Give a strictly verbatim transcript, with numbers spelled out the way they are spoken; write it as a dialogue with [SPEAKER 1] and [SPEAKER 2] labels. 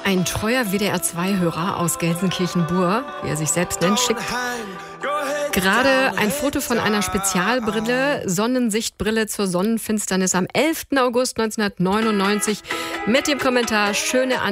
[SPEAKER 1] Ein treuer W D R zwei Hörer aus Gelsenkirchen-Bur, wie er sich selbst nennt, schickt gerade ein Foto von einer Spezialbrille, Sonnensichtbrille zur Sonnenfinsternis am elften August neunzehnhundertneunundneunzig mit dem Kommentar: schöne